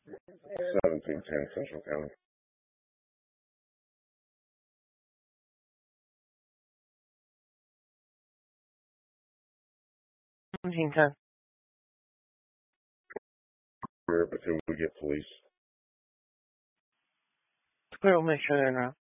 1710 Central County. 1710. But then we get police. Clear, we'll make sure they're around.